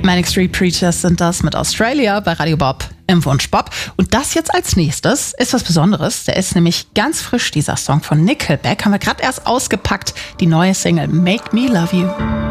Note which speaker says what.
Speaker 1: Manic Street Preachers sind das mit Australia bei Radio Bob im Wunsch Bob. Und das jetzt als nächstes ist was Besonderes. Der ist nämlich ganz frisch, dieser Song von Nickelback. Haben wir gerade erst ausgepackt. Die neue Single Make Me Love You.